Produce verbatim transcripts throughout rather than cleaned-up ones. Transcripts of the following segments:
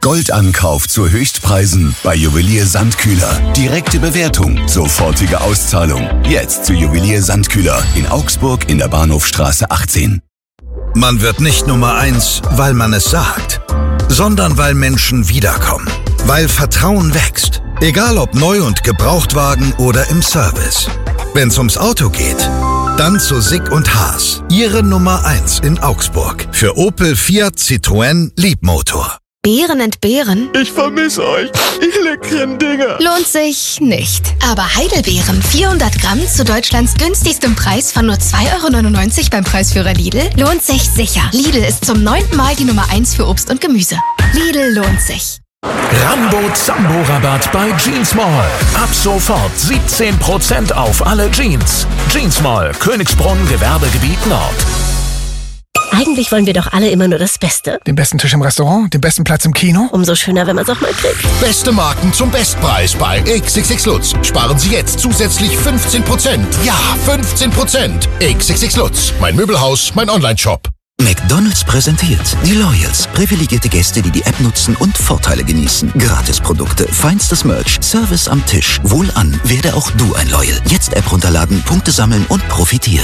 Goldankauf zu Höchstpreisen bei Juwelier Sandkühler. Direkte Bewertung, sofortige Auszahlung. Jetzt zu Juwelier Sandkühler in Augsburg in der Bahnhofstraße achtzehn. Man wird nicht Nummer eins, weil man es sagt, sondern weil Menschen wiederkommen. Weil Vertrauen wächst. Egal ob neu und Gebrauchtwagen oder im Service. Wenn's ums Auto geht, dann zu Sick und Haas. Ihre Nummer eins in Augsburg. Für Opel, Fiat, Citroën, Leapmotor. Beeren entbehren? Ich vermisse euch, ihr leckeren Dinger. Lohnt sich nicht. Aber Heidelbeeren, vierhundert Gramm zu Deutschlands günstigstem Preis von nur zwei Euro neunundneunzig beim Preisführer Lidl, lohnt sich sicher. Lidl ist zum neunten Mal die Nummer eins für Obst und Gemüse. Lidl lohnt sich. Rambo Zambo Rabatt bei Jeans Mall. Ab sofort siebzehn Prozent auf alle Jeans. Jeans Mall, Königsbrunn, Gewerbegebiet Nord. Eigentlich wollen wir doch alle immer nur das Beste. Den besten Tisch im Restaurant, den besten Platz im Kino. Umso schöner, wenn man es auch mal kriegt. Beste Marken zum Bestpreis bei X X X Lutz. Sparen Sie jetzt zusätzlich fünfzehn Prozent. Ja, fünfzehn Prozent. X X X Lutz. Mein Möbelhaus, mein Online-Shop. McDonald's präsentiert die Loyals. Privilegierte Gäste, die die App nutzen und Vorteile genießen. Gratisprodukte, feinstes Merch, Service am Tisch. Wohlan, werde auch du ein Loyal. Jetzt App runterladen, Punkte sammeln und profitieren.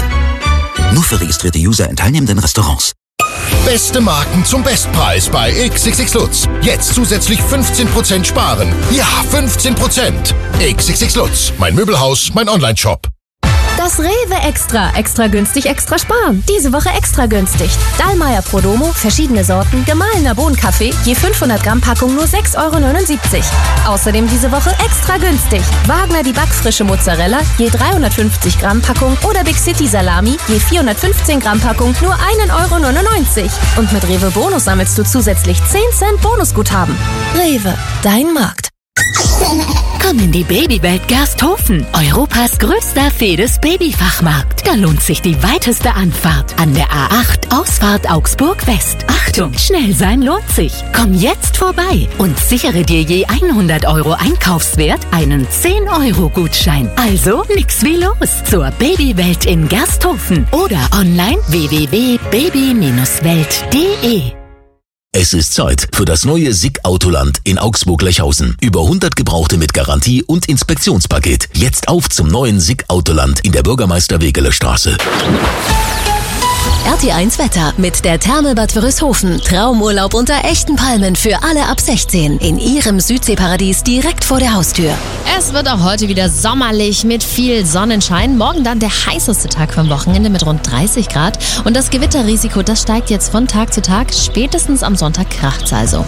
Nur für registrierte User in teilnehmenden Restaurants. Beste Marken zum Bestpreis bei X X X Lutz. Jetzt zusätzlich fünfzehn Prozent sparen. Ja, fünfzehn Prozent. X X X Lutz. Mein Möbelhaus, mein Online-Shop. Das Rewe Extra. Extra günstig, extra sparen. Diese Woche extra günstig. Dallmayr Prodomo, verschiedene Sorten, gemahlener Bohnenkaffee, je fünfhundert Gramm Packung nur sechs Euro neunundsiebzig. Außerdem diese Woche extra günstig. Wagner die backfrische Mozzarella, je dreihundertfünfzig Gramm Packung oder Big City Salami, je vierhundertfünfzehn Gramm Packung nur ein Euro neunundneunzig. Und mit Rewe Bonus sammelst du zusätzlich zehn Cent Bonusguthaben. Rewe, dein Markt. Komm in die Babywelt Gersthofen, Europas größter Fedes-Babyfachmarkt. Da lohnt sich die weiteste Anfahrt an der A acht, Ausfahrt Augsburg West. Achtung, schnell sein lohnt sich. Komm jetzt vorbei und sichere dir je hundert Euro Einkaufswert einen zehn Euro Gutschein. Also nix wie los zur Babywelt in Gersthofen oder online w w w punkt baby welt punkt de. Es ist Zeit für das neue Sick Autoland in Augsburg-Lechhausen. Über hundert Gebrauchte mit Garantie und Inspektionspaket. Jetzt auf zum neuen Sick Autoland in der Bürgermeister-Wegeler-Straße. R T eins Wetter mit der Therme Bad Wörishofen. Traumurlaub unter echten Palmen für alle ab sechzehn. In Ihrem Südseeparadies direkt vor der Haustür. Es wird auch heute wieder sommerlich mit viel Sonnenschein. Morgen dann der heißeste Tag vom Wochenende mit rund dreißig Grad. Und das Gewitterrisiko, das steigt jetzt von Tag zu Tag. Spätestens am Sonntag kracht's also.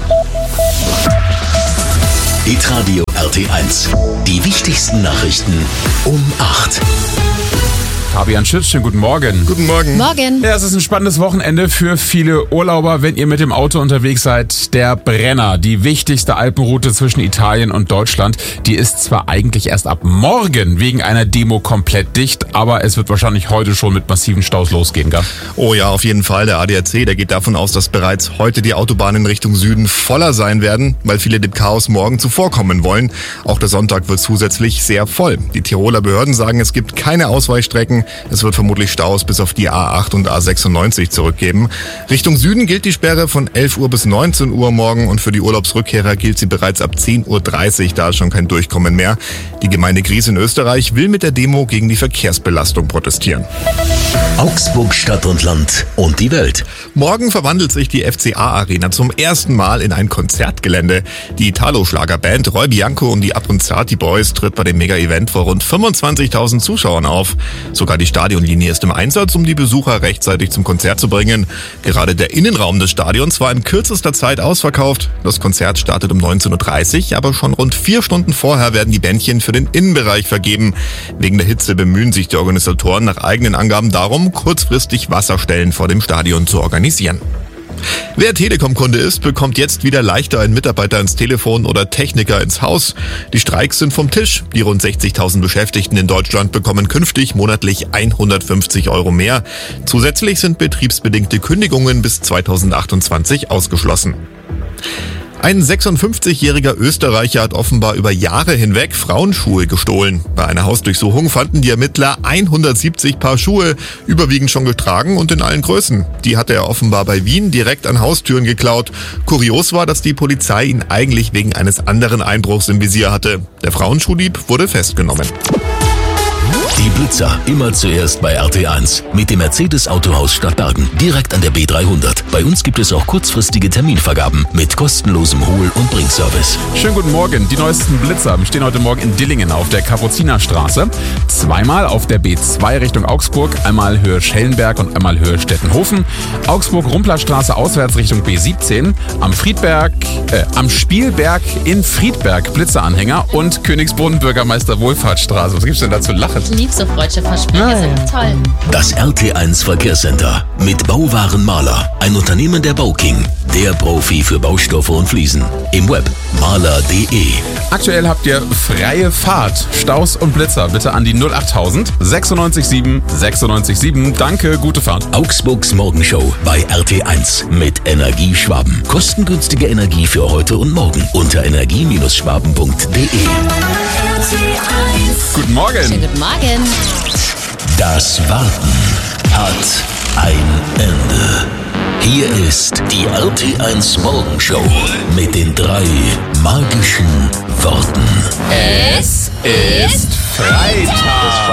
Hitradio R T eins. Die wichtigsten Nachrichten um acht. Fabian Schütz, schönen guten Morgen. Guten Morgen. Morgen. Ja, es ist ein spannendes Wochenende für viele Urlauber, wenn ihr mit dem Auto unterwegs seid. Der Brenner, die wichtigste Alpenroute zwischen Italien und Deutschland, die ist zwar eigentlich erst ab morgen wegen einer Demo komplett dicht, aber es wird wahrscheinlich heute schon mit massiven Staus losgehen, gell? Oh ja, auf jeden Fall. Der A D A C, der geht davon aus, dass bereits heute die Autobahnen in Richtung Süden voller sein werden, weil viele dem Chaos morgen zuvorkommen wollen. Auch der Sonntag wird zusätzlich sehr voll. Die Tiroler Behörden sagen, es gibt keine Ausweichstrecken. Es wird vermutlich Staus bis auf die A acht und A sechsundneunzig zurückgeben. Richtung Süden gilt die Sperre von elf Uhr bis neunzehn Uhr morgen und für die Urlaubsrückkehrer gilt sie bereits ab zehn Uhr dreißig. Da ist schon kein Durchkommen mehr. Die Gemeinde Gries in Österreich will mit der Demo gegen die Verkehrsbelastung protestieren. Augsburg, Stadt und Land und die Welt. Morgen verwandelt sich die F C A-Arena zum ersten Mal in ein Konzertgelände. Die Italo-Schlagerband Roy Bianco und die Abronzati Boys tritt bei dem Mega-Event vor rund fünfundzwanzigtausend Zuschauern auf. Sogar die Stadionlinie ist im Einsatz, um die Besucher rechtzeitig zum Konzert zu bringen. Gerade der Innenraum des Stadions war in kürzester Zeit ausverkauft. Das Konzert startet um neunzehn Uhr dreißig, aber schon rund vier Stunden vorher werden die Bändchen für den Innenbereich vergeben. Wegen der Hitze bemühen sich die Organisatoren nach eigenen Angaben darum, kurzfristig Wasserstellen vor dem Stadion zu organisieren. Wer Telekom-Kunde ist, bekommt jetzt wieder leichter einen Mitarbeiter ins Telefon oder Techniker ins Haus. Die Streiks sind vom Tisch. Die rund sechzigtausend Beschäftigten in Deutschland bekommen künftig monatlich hundertfünfzig Euro mehr. Zusätzlich sind betriebsbedingte Kündigungen bis zweitausendachtundzwanzig ausgeschlossen. Ein sechsundfünfzigjähriger Österreicher hat offenbar über Jahre hinweg Frauenschuhe gestohlen. Bei einer Hausdurchsuchung fanden die Ermittler hundertsiebzig Paar Schuhe, überwiegend schon getragen und in allen Größen. Die hatte er offenbar bei Wien direkt an Haustüren geklaut. Kurios war, dass die Polizei ihn eigentlich wegen eines anderen Einbruchs im Visier hatte. Der Frauenschuhdieb wurde festgenommen. Die Blitzer immer zuerst bei R T eins mit dem Mercedes Autohaus Stadtbergen, direkt an der B dreihundert. Bei uns gibt es auch kurzfristige Terminvergaben mit kostenlosem Hol- und Bringservice. Schönen guten Morgen. Die neuesten Blitzer stehen heute Morgen in Dillingen auf der Kapuzinerstraße. Zweimal auf der B zwei Richtung Augsburg, einmal Höhe Schellenberg und einmal Höhe Stettenhofen. Augsburg-Rumplerstraße auswärts Richtung B siebzehn. Am Friedberg, äh, am Spielberg in Friedberg Blitzeranhänger und Königsbrunn Bürgermeister Wohlfahrtsstraße. Was gibt's denn da zu lachen? Ich lieb so freudsche Versprecher, Ja, sind ja. toll. Das R T eins Verkehrscenter mit Bauwaren Maler, ein Unternehmen der Bauking, der Profi für Baustoffe und Fliesen. Im Web maler punkt de. Aktuell habt ihr freie Fahrt. Staus und Blitzer bitte an die null achttausend sechsundneunzig sieben sechsundneunzig sieben. Danke, gute Fahrt. Augsburgs Morgenshow bei R T eins mit Energie Schwaben. Kostengünstige Energie für heute und morgen unter energie schwaben punkt de. Guten Morgen. Schönen guten Morgen. Das Warten hat ein Ende. Hier ist die R T eins Morgenshow mit den drei magischen Worten. Es ist Freitag.